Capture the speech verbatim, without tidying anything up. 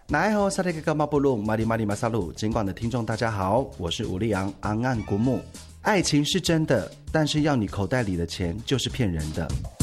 来后萨利格格马布鲁马里马里马萨鲁，尽管的听众大家好，我是吴立昂昂岸古木。爱情是真的，但是要你口袋里的钱就是骗人的。